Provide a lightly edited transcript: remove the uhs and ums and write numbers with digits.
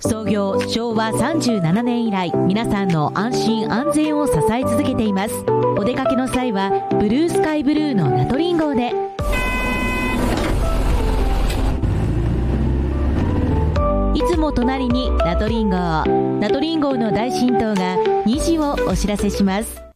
創業昭和37年以来、皆さんの安心安全を支え続けています。お出かけの際はブルースカイブルーのナトリン号で。いつも隣にナトリン号。ナトリン号の大浸透が2時をお知らせします。